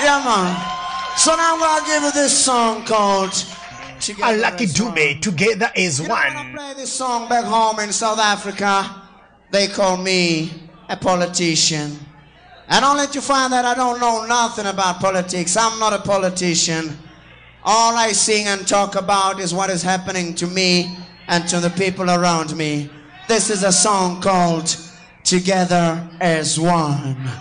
Yeah, man. So now I'm gonna give you this song called A Lucky Dube, Together as You know, when I One. play this song back home in South Africa, they call me a politician. And only to find that I don't know nothing about politics. I'm not a politician. All I sing and talk about is what is happening to me and to the people around me. This is a song called Together as One.